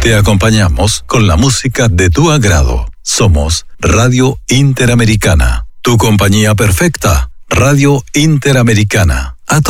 Te acompañamos con la música de tu agrado. Somos Radio Interamericana, tu compañía perfecta, Radio Interamericana.